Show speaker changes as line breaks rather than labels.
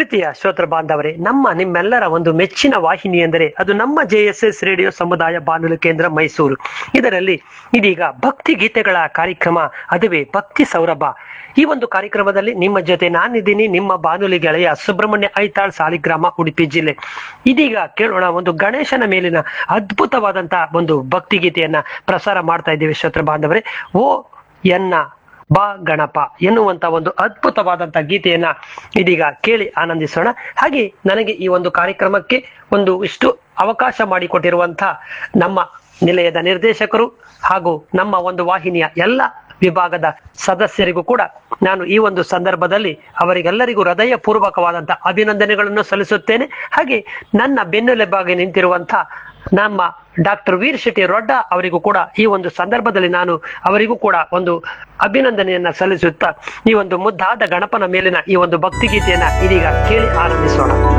ಪ್ರೀತಿಯ ಶ್ರೋತೃ ಬಾಂಧವರೇ, ನಿಮ್ಮೆಲ್ಲರ ಒಂದು ಮೆಚ್ಚಿನ ವಾಹಿನಿ ಎಂದರೆ ಅದು ನಮ್ಮ JSS ರೇಡಿಯೋ ಸಮುದಾಯ ಬಾನುಲಿ ಕೇಂದ್ರ ಮೈಸೂರು. ಇದರಲ್ಲಿ ಇದೀಗ ಭಕ್ತಿ ಗೀತೆಗಳ ಕಾರ್ಯಕ್ರಮ, ಅದುವೇ ಭಕ್ತಿ ಸೌರಭ. ಈ ಒಂದು ಕಾರ್ಯಕ್ರಮದಲ್ಲಿ ನಿಮ್ಮ ಜೊತೆ ನಾನಿದ್ದೀನಿ, ನಿಮ್ಮ ಬಾನುಲಿ ಗೆಳೆಯ ಸುಬ್ರಹ್ಮಣ್ಯ ಐತಾಳ್, ಸಾಲಿಗ್ರಾಮ, ಉಡುಪಿ ಜಿಲ್ಲೆ. ಇದೀಗ ಕೇಳೋಣ ಒಂದು ಗಣೇಶನ ಮೇಲಿನ ಅದ್ಭುತವಾದಂತಹ ಒಂದು ಭಕ್ತಿ ಗೀತೆಯನ್ನ ಪ್ರಸಾರ ಮಾಡ್ತಾ ಇದ್ದೀವಿ ಶ್ರೋತೃ ಬಾಂಧವರೇ. ಓ ಎನ್ನ ಬಾ ಗಣಪ ಎನ್ನುವಂತ ಒಂದು ಅದ್ಭುತವಾದಂತ ಗೀತೆಯನ್ನ ಇದೀಗ ಕೇಳಿ ಆನಂದಿಸೋಣ. ಹಾಗೆ ನನಗೆ ಈ ಒಂದು ಕಾರ್ಯಕ್ರಮಕ್ಕೆ ಇಷ್ಟು ಅವಕಾಶ ಮಾಡಿಕೊಟ್ಟಿರುವಂತಹ ನಮ್ಮ ನಿಲಯದ ನಿರ್ದೇಶಕರು ಹಾಗೂ ನಮ್ಮ ಒಂದು ವಾಹಿನಿಯ ಎಲ್ಲ ವಿಭಾಗದ ಸದಸ್ಯರಿಗೂ ಕೂಡ ನಾನು ಈ ಒಂದು ಸಂದರ್ಭದಲ್ಲಿ ಅವರಿಗೆಲ್ಲರಿಗೂ ಹೃದಯ ಪೂರ್ವಕವಾದಂತಹ ಅಭಿನಂದನೆಗಳನ್ನು ಸಲ್ಲಿಸುತ್ತೇನೆ. ಹಾಗೆ ನನ್ನ ಬೆನ್ನೆಲುಬಾಗಿ ನಿಂತಿರುವಂತಹ ನಮ್ಮ ಡಾಕ್ಟರ್ ವೀರ್ ಶೆಟ್ಟಿ ರೊಡ್ಡ ಅವರಿಗೂ ಕೂಡ ಈ ಒಂದು ಸಂದರ್ಭದಲ್ಲಿ ನಾನು ಅವರಿಗೂ ಕೂಡ ಒಂದು ಅಭಿನಂದನೆಯನ್ನ ಸಲ್ಲಿಸುತ್ತಾ ಈ ಒಂದು ಮುದ್ದಾದ ಗಣಪನ ಮೇಲಿನ ಈ ಒಂದು ಭಕ್ತಿ ಗೀತೆಯನ್ನ ಇದೀಗ ಕೇಳಿ ಆನಂದಿಸೋಣ.